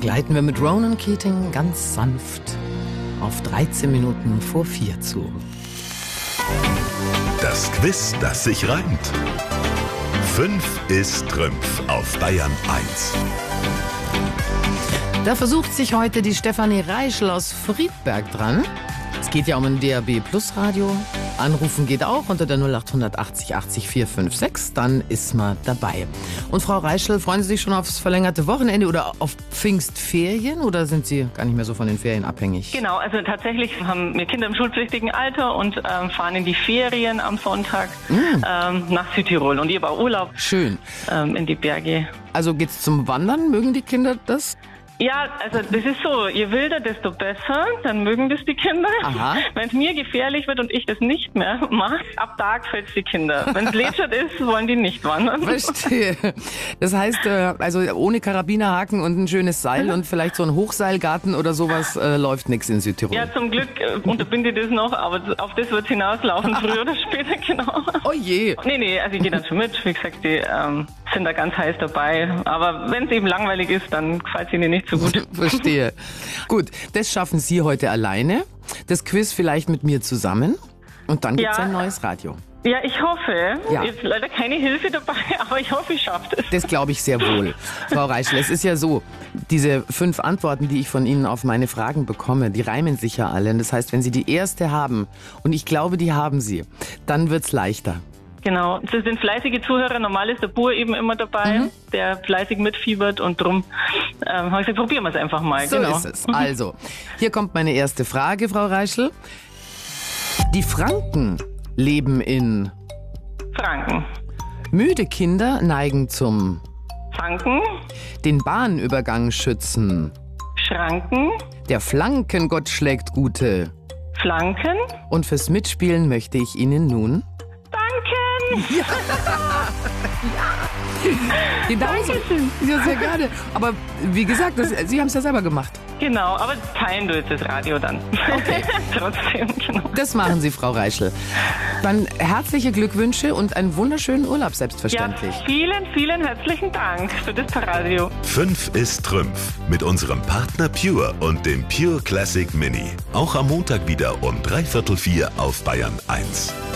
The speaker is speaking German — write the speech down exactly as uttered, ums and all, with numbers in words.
gleiten wir mit Ronan Keating ganz sanft auf dreizehn Minuten vor vier zu. Das Quiz, das sich reimt. Fünf ist Trümpf auf Bayern eins. Da versucht sich heute die Stefanie Reischl aus Friedberg dran. Es geht ja um ein D A B Plus Radio. Anrufen geht auch unter der null acht achtzig achtzig vier fünf sechs. Dann ist man dabei. Und Frau Reischl, freuen Sie sich schon aufs verlängerte Wochenende oder auf Pfingstferien? Oder sind Sie gar nicht mehr so von den Ferien abhängig? Genau, also tatsächlich haben wir Kinder im schulpflichtigen Alter und ähm, fahren in die Ferien am Sonntag mm. ähm, nach Südtirol. Und ich habe auch Urlaub. Schön. Ähm, in die Berge. Also geht's zum Wandern? Mögen die Kinder das? Ja, also das ist so, je wilder, desto besser, dann mögen das die Kinder. Wenn es mir gefährlich wird und ich das nicht mehr mache, ab da gefällt es die Kinder. Wenn es lätschert ist, wollen die nicht wandern. Verstehe. Das heißt, also ohne Karabinerhaken und ein schönes Seil und vielleicht so ein Hochseilgarten oder sowas äh, läuft nichts in Südtirol. Ja, zum Glück äh, unterbinde ich das noch, aber auf das wird es hinauslaufen, früher oder später, genau. Oh je. Nee, nee, also ich gehe dann schon mit. Wie gesagt, die ähm, sind da ganz heiß dabei. Aber wenn es eben langweilig ist, dann gefällt es ihnen nicht so gut. Verstehe. Gut, das schaffen Sie heute alleine. Das Quiz vielleicht mit mir zusammen. Und dann gibt es ja ein neues Radio. Ja, ich hoffe. Ja. Jetzt leider keine Hilfe dabei, aber ich hoffe, ich schaffe es. Das glaube ich sehr wohl. Frau Reischl, es ist ja so, diese fünf Antworten, die ich von Ihnen auf meine Fragen bekomme, die reimen sich ja alle. Das heißt, wenn Sie die erste haben, und ich glaube, die haben Sie, dann wird es leichter. Genau, das sind fleißige Zuhörer. Normal ist der Bur eben immer dabei, mhm. der fleißig mitfiebert und drum ähm, habe ich gesagt, probieren wir es einfach mal. So genau. ist es. Also, hier kommt meine erste Frage, Frau Reischl. Die Franken leben in Franken. Müde Kinder neigen zum Franken. Den Bahnübergang schützen. Schranken. Der Flankengott schlägt gute Flanken. Und fürs Mitspielen möchte ich Ihnen nun Danken! Ja. Ja. Genauso. Ja, sehr gerne. Aber wie gesagt, das, Sie haben es ja selber gemacht. Genau, aber teilen du jetzt das Radio dann. Okay. Trotzdem, genau. Das machen Sie, Frau Reischl. Dann herzliche Glückwünsche und einen wunderschönen Urlaub, selbstverständlich. Ja, vielen, vielen herzlichen Dank für das Radio. Fünf ist Trümpf mit unserem Partner Pure und dem Pure Classic Mini. Auch am Montag wieder um dreiviertel vier auf Bayern eins.